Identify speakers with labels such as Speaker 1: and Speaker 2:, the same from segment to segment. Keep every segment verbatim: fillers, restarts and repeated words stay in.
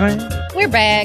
Speaker 1: We're back.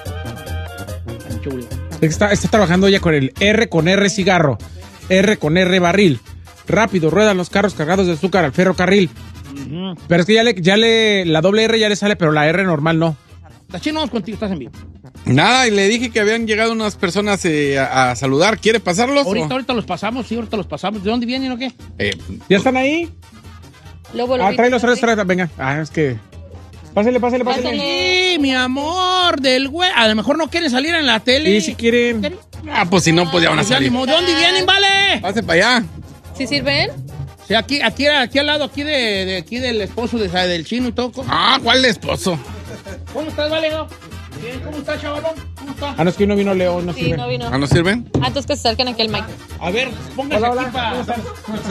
Speaker 2: Está, está trabajando ya con el R con R cigarro, R con R barril. Rápido, ruedan los carros cargados de azúcar al ferrocarril. Uh-huh. Pero es que ya le, ya le, la doble R ya le sale, pero la R normal no.
Speaker 3: Chino, vamos contigo, estás en vivo.
Speaker 4: Nada, y le dije que habían llegado unas personas eh, a, a saludar. ¿Quiere pasarlos?
Speaker 3: Ahorita,
Speaker 4: o?
Speaker 3: ahorita los pasamos, sí, ahorita los pasamos. ¿De dónde vienen o qué?
Speaker 4: Eh,
Speaker 2: ¿Ya están ahí?
Speaker 1: Lobo,
Speaker 2: ah, tráelos, tráelos, tráelos, venga. Ah, es que... Pásale, pásale, pásale.
Speaker 3: Sí, mi amor, del güey. A lo mejor no quieren salir en la tele.
Speaker 2: Sí, si quieren.
Speaker 3: ¿Quieren?
Speaker 4: Ah, pues si no, pues ya van a salir.
Speaker 3: ¿De dónde vienen, vale?
Speaker 4: Pase para allá.
Speaker 1: ¿Sí sirven?
Speaker 3: Sí, aquí, aquí, aquí al lado, aquí de, de aquí del esposo de, del chino y todo.
Speaker 4: Ah, ¿cuál esposo?
Speaker 3: ¿Cómo estás, vale? Bien, ¿cómo estás, chavalón? ¿Cómo estás?
Speaker 2: Ah, no, es que no vino Leo, no
Speaker 1: Sí,
Speaker 2: sirve.
Speaker 1: no vino.
Speaker 4: ¿Ah, no sirven?
Speaker 1: Ah, entonces que se acerquen aquí al mic.
Speaker 3: A ver, pónganse
Speaker 2: Hola,
Speaker 3: aquí
Speaker 2: hola.
Speaker 3: para...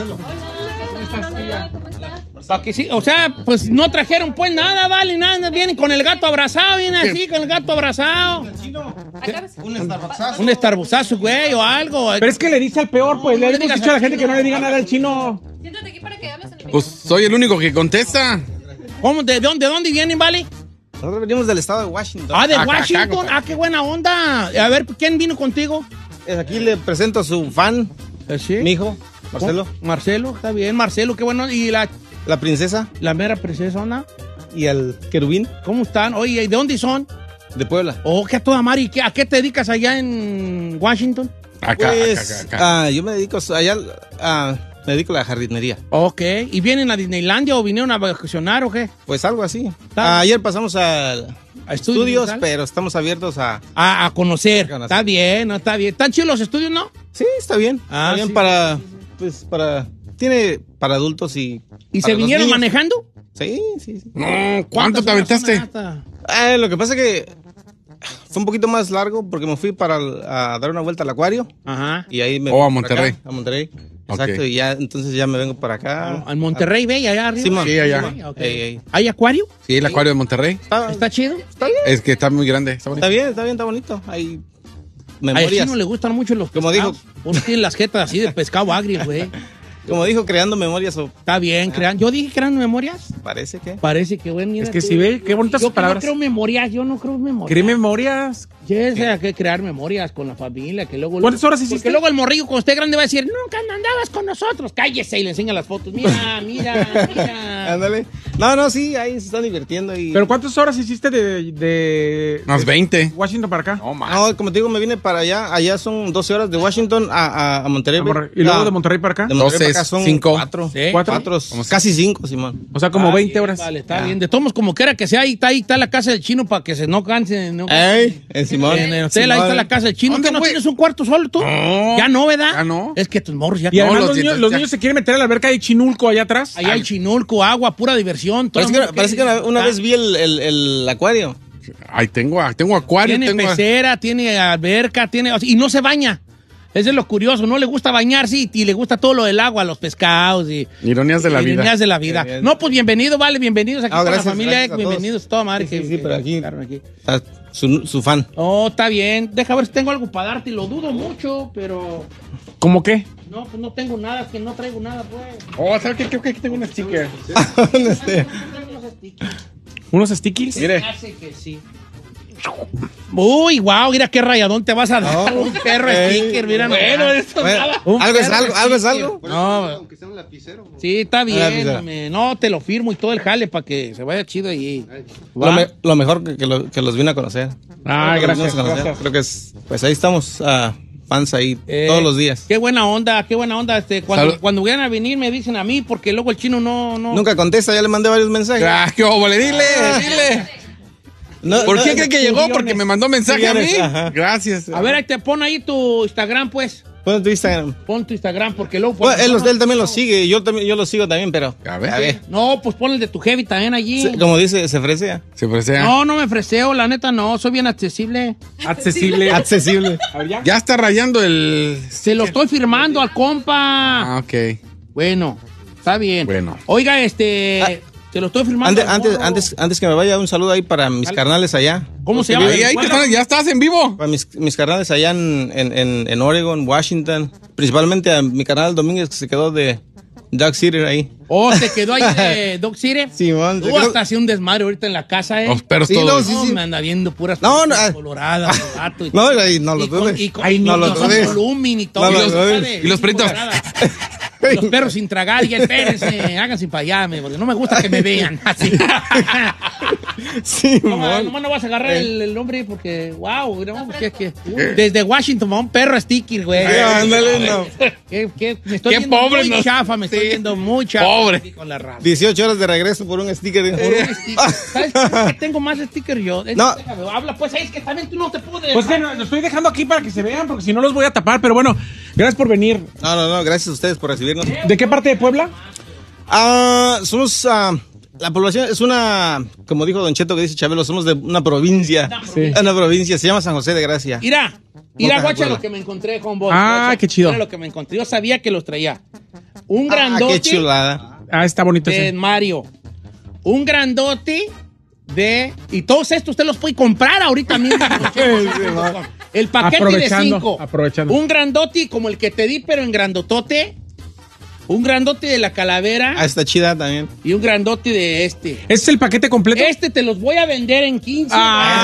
Speaker 3: Para que sí, o sea, pues no trajeron pues nada, vale, nada, vienen con el gato abrazado, vienen así, con el gato abrazado.
Speaker 5: Un Starbucksazo.
Speaker 3: Un Starbucksazo, güey, o algo.
Speaker 2: Pero es que le dice al peor, pues.
Speaker 3: No,
Speaker 2: le
Speaker 3: no
Speaker 2: hemos
Speaker 3: digas
Speaker 2: dicho a la
Speaker 3: al
Speaker 2: gente que no le diga nada al chino.
Speaker 1: Siéntate aquí para que hables en el
Speaker 4: Pues soy el único que contesta.
Speaker 3: ¿Cómo? ¿De dónde, de dónde vienen, vale?
Speaker 5: Nosotros venimos del estado de Washington.
Speaker 3: Ah, de
Speaker 4: Acá,
Speaker 3: Washington.
Speaker 4: acá,
Speaker 3: Ah, qué buena onda. A ver, ¿quién vino contigo?
Speaker 5: Eh, Aquí le presento a su fan,
Speaker 3: Eh, ¿Sí?
Speaker 5: mi hijo, Marcelo,
Speaker 3: ¿Cómo? Marcelo, está bien. Marcelo, qué bueno. ¿Y la,
Speaker 5: la princesa
Speaker 3: la mera princesona?
Speaker 5: y el querubín
Speaker 3: ¿Cómo están? Oye, ¿y de dónde son?
Speaker 5: de Puebla.
Speaker 3: Oh, qué a toda madre. ¿Y qué- ¿A qué te dedicas allá en Washington?
Speaker 4: Acá,
Speaker 5: Pues,
Speaker 4: acá, acá. acá.
Speaker 5: ah, yo me dedico allá, ah, me dedico a la jardinería.
Speaker 3: Ok. ¿Y vienen a Disneylandia o vinieron a vacacionar o qué?
Speaker 5: Pues algo así.
Speaker 3: Está-
Speaker 5: Ah, ayer pasamos a, a
Speaker 3: ¿A estudios,
Speaker 5: estudios,
Speaker 3: tal?
Speaker 5: pero estamos abiertos a...
Speaker 3: A, a conocer.
Speaker 5: A conocer.
Speaker 3: Está bien, no está bien. ¿Están chidos los estudios, no?
Speaker 5: Sí, está bien.
Speaker 3: Ah,
Speaker 5: está bien
Speaker 3: sí.
Speaker 5: para, pues, para... Tiene para adultos y...
Speaker 3: ¿Y
Speaker 5: para
Speaker 3: se
Speaker 5: los
Speaker 3: vinieron
Speaker 5: niños.
Speaker 3: manejando?
Speaker 5: Sí, sí, sí.
Speaker 4: No, ¿cuánto te
Speaker 3: horas
Speaker 4: aventaste?
Speaker 3: son hasta?
Speaker 5: Ah, lo que pasa es que fue un poquito más largo porque me fui para el- a dar una vuelta al acuario
Speaker 3: Ajá.
Speaker 5: y ahí me...
Speaker 4: Oh, a
Speaker 5: por acá,
Speaker 4: Monterrey.
Speaker 5: a Monterrey.
Speaker 4: Ok.
Speaker 5: Exacto, y ya, entonces ya me vengo para acá.
Speaker 3: ¿En Monterrey, ve, allá arriba?
Speaker 5: Simón.
Speaker 4: Sí, allá.
Speaker 3: Sí, ok.
Speaker 5: Ey, ey.
Speaker 3: ¿Hay acuario?
Speaker 4: Sí, el acuario de Monterrey.
Speaker 5: Está,
Speaker 3: ¿Está chido?
Speaker 4: Es que está muy grande. Está bonito.
Speaker 5: está bien, está bien, está bonito. Hay
Speaker 3: A él
Speaker 5: memorias.
Speaker 3: no le gustan mucho los
Speaker 5: Como
Speaker 3: pescados. Uno tiene las jetas así de pescado agrio, güey.
Speaker 5: Como dijo, creando memorias, o
Speaker 3: Está bien, crean. Yo dije creando memorias.
Speaker 5: parece que...
Speaker 3: Parece que, güey, mira
Speaker 2: Es que
Speaker 3: tú.
Speaker 2: si ve, qué bonitas
Speaker 3: Yo
Speaker 2: sus
Speaker 3: que no
Speaker 2: palabras.
Speaker 3: creo memorias, yo no creo memorias.
Speaker 2: ¿Cree memorias?
Speaker 3: Ya sé, hay que crear memorias con la familia, que luego...
Speaker 2: ¿Cuántas horas
Speaker 3: Porque
Speaker 2: hiciste?
Speaker 3: luego el morrillo, cuando esté grande, va a decir, nunca andabas con nosotros. Cállese y le enseña las fotos. Mira, mira, mira.
Speaker 5: Ándale. No, no, sí, ahí se están divirtiendo y...
Speaker 2: ¿Pero cuántas horas hiciste de, de,
Speaker 4: Unas
Speaker 2: de
Speaker 4: veinte.
Speaker 2: Washington para acá?
Speaker 4: No, más.
Speaker 5: No, como te digo, me vine para allá. Allá son doce horas de Washington a, a, a Monterrey.
Speaker 2: A Monterrey. ¿Y luego
Speaker 5: Ah,
Speaker 2: de Monterrey para acá?
Speaker 5: De Monterrey
Speaker 4: Doce,
Speaker 5: para acá son
Speaker 4: cinco.
Speaker 5: cuatro.
Speaker 3: ¿Sí?
Speaker 2: ¿Cuatro?
Speaker 5: Cuatro, casi cinco, Simón.
Speaker 2: O sea, como
Speaker 3: Ah,
Speaker 2: veinte
Speaker 3: bien,
Speaker 2: horas.
Speaker 3: Vale, está bien. De todos modos, como quiera que sea, ahí está, ahí está la casa del chino para que se no canse. No
Speaker 5: Ey, en Simón.
Speaker 3: En el hotel, ahí
Speaker 5: Simón.
Speaker 3: está la casa del chino.
Speaker 4: ¿Dónde
Speaker 3: ¿Qué no
Speaker 4: fue?
Speaker 3: tienes un cuarto solo tú?
Speaker 4: No.
Speaker 3: Ya no, ¿verdad?
Speaker 4: Ya no.
Speaker 3: Es que tus morros ya...
Speaker 2: Y además
Speaker 4: los
Speaker 2: los, niños,
Speaker 4: dientes
Speaker 2: los
Speaker 4: ya-
Speaker 2: niños se quieren meter a la alberca de Chinulco allá atrás.
Speaker 3: Ahí hay chinulco, agua, pura diversión. todo
Speaker 5: Parece
Speaker 3: el
Speaker 5: que,
Speaker 3: mundo
Speaker 5: parece que
Speaker 3: quiere-
Speaker 5: una, una vez vi el, el, el acuario.
Speaker 4: Ay, tengo, tengo acuario,
Speaker 3: Tiene
Speaker 4: tengo...
Speaker 3: pecera, tiene alberca, tiene... o sea, y no se baña. Eso es lo curioso. No le gusta bañarse y, y le gusta todo lo del agua, los pescados y...
Speaker 4: Ironías de la vida.
Speaker 3: Ironías de la vida.
Speaker 5: Bien, bien.
Speaker 3: No, pues bienvenido, vale, bienvenidos aquí
Speaker 5: Ah,
Speaker 3: con
Speaker 5: gracias,
Speaker 3: la familia.
Speaker 5: gracias a todos.
Speaker 3: Bienvenidos, toda madre.
Speaker 5: Sí,
Speaker 3: que,
Speaker 5: sí, sí,
Speaker 3: que-
Speaker 5: pero aquí-
Speaker 3: llegaron aquí.
Speaker 5: Está su, su fan.
Speaker 3: Oh, está bien. Deja ver si tengo algo para darte. Lo dudo mucho, pero...
Speaker 2: ¿Cómo qué?
Speaker 3: No, pues no tengo nada, que no traigo nada, pues.
Speaker 4: Oh, ¿sabes qué? Creo que aquí tengo una sticker.
Speaker 5: Este,
Speaker 3: Traigo unos stickers.
Speaker 2: ¿Unos stickies?
Speaker 4: Mire.
Speaker 3: Hace que sí. Uy, wow, mira qué rayadón te vas a dar. Un perro
Speaker 5: Ey,
Speaker 3: sticker, mira.
Speaker 5: bueno,
Speaker 3: nomás. Esto es
Speaker 5: bueno,
Speaker 3: nada. Un
Speaker 5: algo es
Speaker 3: perro
Speaker 5: algo, algo es
Speaker 3: sticker.
Speaker 5: algo.
Speaker 3: No,
Speaker 6: Aunque sea un lapicero.
Speaker 3: sí, está
Speaker 5: Ah,
Speaker 3: bien.
Speaker 5: mira.
Speaker 3: hombre. No, te lo firmo y todo el jale para que se vaya chido allí.
Speaker 5: Lo, me- lo mejor que, que, lo- que los vine a conocer.
Speaker 2: Ah,
Speaker 5: Que los
Speaker 2: gracias,
Speaker 5: vine a conocer.
Speaker 2: gracias.
Speaker 5: Creo que es, pues ahí estamos, ah, fans ahí
Speaker 3: Eh,
Speaker 5: todos los días.
Speaker 3: Qué buena onda, qué buena onda. Este, cuando,
Speaker 4: Salud.
Speaker 3: cuando vayan a venir me dicen a mí, porque luego el chino no... no...
Speaker 5: Nunca contesta, ya le mandé varios mensajes.
Speaker 4: Ah, qué óvole, dile, dile.
Speaker 5: No,
Speaker 4: ¿Por
Speaker 5: no,
Speaker 4: qué cree que llegó?
Speaker 5: millones.
Speaker 4: Porque me mandó mensaje a mí.
Speaker 5: Millones, ajá.
Speaker 4: Gracias.
Speaker 3: A ver, ahí te pon ahí tu Instagram, pues.
Speaker 5: Pon tu Instagram.
Speaker 3: Pon tu Instagram, porque luego...
Speaker 5: Bueno, él, él también lo sigue, yo también yo lo sigo también, pero
Speaker 4: A ver.
Speaker 3: No, pues pon el de tu heavy también allí.
Speaker 5: Se- como dice, se fresea.
Speaker 4: Se presea.
Speaker 3: No, no me freseo, la neta no, soy bien accesible.
Speaker 2: Accesible.
Speaker 5: Accesible.
Speaker 2: A ver, ya.
Speaker 4: Ya está rayando el...
Speaker 3: Se lo estoy firmando al compa.
Speaker 4: Ah, ok.
Speaker 3: Bueno, está bien.
Speaker 4: Bueno.
Speaker 3: Oiga, este, se lo estoy firmando.
Speaker 5: Antes,
Speaker 3: al
Speaker 5: antes,
Speaker 3: morro.
Speaker 5: antes, antes que me vaya, un saludo ahí para mis
Speaker 3: Dale.
Speaker 5: carnales allá.
Speaker 3: ¿Cómo se
Speaker 5: Porque
Speaker 3: llama?
Speaker 4: Ahí, ahí que están, ya estás en vivo.
Speaker 5: Para mis, mis carnales allá en, en, en, en Oregon, Washington. Principalmente a mi carnal Domínguez, que se quedó de, Dog Sitter ahí.
Speaker 3: Oh, se quedó ahí de Dog City.
Speaker 5: Simón, se
Speaker 3: Tú
Speaker 5: quedó-
Speaker 3: hasta hacía un desmadre ahorita en la casa, ¿eh?
Speaker 4: Los perros
Speaker 5: Sí,
Speaker 4: todos.
Speaker 5: no,
Speaker 3: No,
Speaker 5: sí, sí.
Speaker 3: me anda viendo puras
Speaker 5: No, no,
Speaker 3: cosas
Speaker 5: ah.
Speaker 3: coloradas, el gato y
Speaker 5: No,
Speaker 3: todo.
Speaker 5: y no lo
Speaker 3: Y con-
Speaker 5: dudes.
Speaker 3: y con-
Speaker 5: Ay,
Speaker 3: y
Speaker 5: no
Speaker 3: con-
Speaker 5: lo
Speaker 3: con
Speaker 5: dudes.
Speaker 3: volumen y todo.
Speaker 5: No lo
Speaker 3: Y los-
Speaker 5: dudes.
Speaker 4: Y los perritos.
Speaker 3: Los perros sin tragar, y espérense, háganse para allá, me- porque no me gusta que me vean. Así.
Speaker 5: Sí,
Speaker 3: No,
Speaker 5: mon.
Speaker 3: nomás no vas a agarrar el, el nombre porque, wow, no, que, que, desde Washington va un perro sticker, güey.
Speaker 5: Sí, ándale, no.
Speaker 3: Que, que me estoy
Speaker 4: Qué
Speaker 3: viendo
Speaker 4: pobre,
Speaker 3: muy
Speaker 4: ¿no?
Speaker 3: chafa, me estoy
Speaker 4: Sí.
Speaker 3: viendo muy chafa.
Speaker 4: Pobre.
Speaker 3: así con la radio.
Speaker 5: dieciocho horas de regreso por un sticker.
Speaker 3: Por un sticker. ¿Sabes qué? Tengo más sticker yo. Es-
Speaker 5: No.
Speaker 3: déjame, habla, pues, es que también tú no te puedes.
Speaker 2: Pues que no, lo estoy dejando aquí para que se vean, porque si no los voy a tapar. Pero bueno, gracias por venir.
Speaker 5: No, no, no, gracias a ustedes por recibirnos.
Speaker 2: ¿De qué parte de Puebla?
Speaker 5: Ah, somos, ah, la población es una, como dijo Don Cheto que dice Chabelo, somos de una provincia.
Speaker 2: Sí.
Speaker 5: Una provincia, se llama San José de Gracia.
Speaker 3: Mira, mira,
Speaker 5: Boca,
Speaker 3: guacha
Speaker 5: Puebla.
Speaker 3: lo que me encontré con vos.
Speaker 2: Ah,
Speaker 3: guacha.
Speaker 2: qué chido.
Speaker 3: Mira lo que me encontré. Yo sabía que los traía. Un
Speaker 5: Ah,
Speaker 3: grandote
Speaker 5: qué chulada.
Speaker 2: Ah, está bonito
Speaker 3: de
Speaker 2: ese.
Speaker 3: Mario. Un grandote de... Y todos estos usted los puede comprar ahorita mismo. El paquete de
Speaker 2: Aprovechando,
Speaker 3: cinco.
Speaker 2: aprovechando.
Speaker 3: Un grandote como el que te di, pero en grandotote. Un grandote de la calavera.
Speaker 5: Ah, está chida también.
Speaker 3: Y un grandote de este.
Speaker 2: ¿Ese es el paquete completo?
Speaker 3: Este te los voy a vender en quince.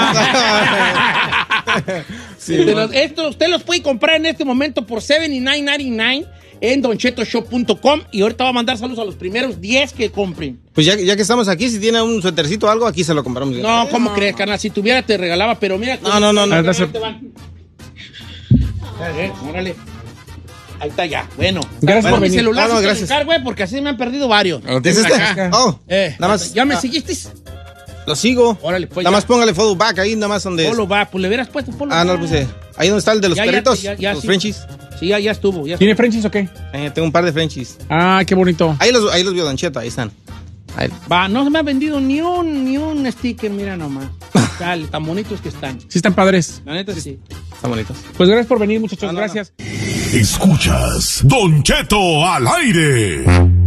Speaker 2: Ah.
Speaker 5: Sí,
Speaker 3: Te los- esto usted los puede comprar en este momento por setenta y nueve noventa y nueve en don cheto shop punto com y ahorita va a mandar saludos a los primeros diez que compren.
Speaker 5: Pues ya, ya que estamos aquí, si tiene un suétercito o algo, aquí se lo compramos.
Speaker 3: No, ¿cómo crees, carnal? Si tuviera te regalaba, pero mira.
Speaker 5: No, no, no, no.
Speaker 3: Ahí
Speaker 2: Gracias.
Speaker 3: te van. Órale, órale. Ahí está ya. Bueno.
Speaker 2: Gracias
Speaker 3: Bueno,
Speaker 2: por
Speaker 3: mi
Speaker 2: venir.
Speaker 3: celular
Speaker 5: No, no,
Speaker 3: sin
Speaker 5: gracias.
Speaker 3: conectar, güey, porque así me han perdido varios.
Speaker 4: Lo
Speaker 5: ¿Es
Speaker 4: tienes
Speaker 5: este?
Speaker 4: acá.
Speaker 5: Oh,
Speaker 3: Eh,
Speaker 5: nada más.
Speaker 3: ¿Ya me
Speaker 5: ah,
Speaker 3: seguiste?
Speaker 5: Lo sigo.
Speaker 3: Órale, pues,
Speaker 5: Nada
Speaker 3: ya.
Speaker 5: más póngale follow back ahí, nada más donde.
Speaker 3: Polo va, pues le hubieras puesto Polo.
Speaker 5: Ah, no
Speaker 3: va.
Speaker 5: lo puse. Ahí donde está el de los
Speaker 3: Ya, ya,
Speaker 5: perritos.
Speaker 3: ya, ya,
Speaker 5: los
Speaker 3: sí.
Speaker 5: Frenchies.
Speaker 3: Sí, ya, ya estuvo. Ya
Speaker 2: ¿Tiene Frenchies o qué?
Speaker 5: Eh, tengo un par de Frenchies.
Speaker 2: Ah, qué bonito.
Speaker 5: Ahí los, ahí los vio Don Cheto, ahí están. Ahí.
Speaker 3: Va, no se me ha vendido ni un, ni un sticker, mira nomás. Dale, tan bonitos que están.
Speaker 2: Sí están padres.
Speaker 3: La neta sí.
Speaker 5: Están bonitos.
Speaker 2: Pues gracias por venir, muchachos.
Speaker 5: No, no, no.
Speaker 2: Gracias.
Speaker 6: Escuchas Don Cheto al aire.